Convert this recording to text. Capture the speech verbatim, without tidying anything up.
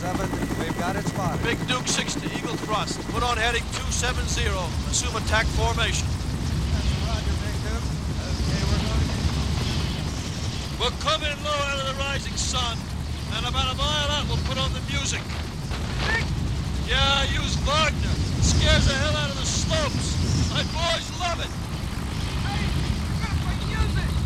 seven, we've got it spotted. Big Duke six to Eagle Thrust. Put on heading two seven zero. Assume attack formation. Roger, Big Duke. Okay, we're going to... We'll come in low out of the rising sun, and about a mile out we'll put on the music. Big... Yeah, use Wagner. It scares the hell out of the slopes. My boys love it. Hey, we're gonna play music.